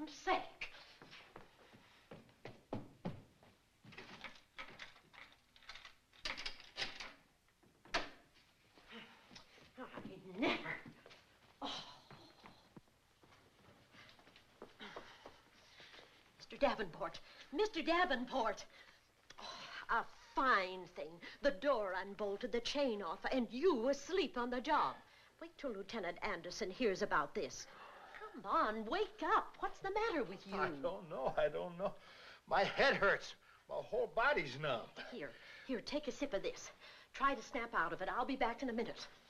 owned sack. I never. Oh. Mr. Davenport. Mr. Davenport. Oh, a fine thing. The door unbolted, the chain off, and you asleep on the job. Wait till Lieutenant Anderson hears about this. Come on, wake up. What's the matter with you? I don't know. My head hurts. My whole body's numb. Here, take a sip of this. Try to snap out of it. I'll be back in a minute.